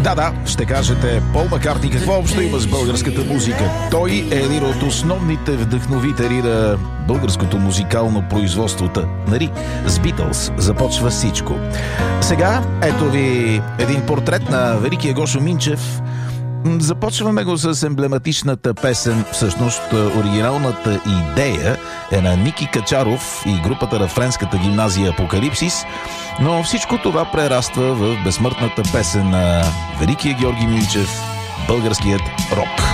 Да, ще кажете, Пол Маккартни какво общо има с българската музика? Той е един от основните вдъхновители на българското музикално производство. Нали, с Битълс започва всичко. Сега, ето ви един портрет на великия Гошо Минчев. Започваме го с емблематичната песен. Всъщност, оригиналната идея е на Ники Качаров и групата на френската гимназия Апокалипсис, но всичко това прераства в безсмъртната песен на великия Георги Минчев, българският рок.